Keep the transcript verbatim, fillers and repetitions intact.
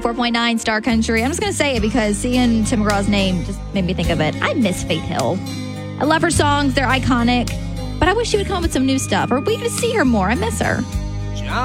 ninety-four point nine Star Country. I'm just going to say it because seeing Tim McGraw's name just made me think of it. I miss Faith Hill. I love her songs. They're iconic. But I wish she would come up with some new stuff. Or we could see her more. I miss her.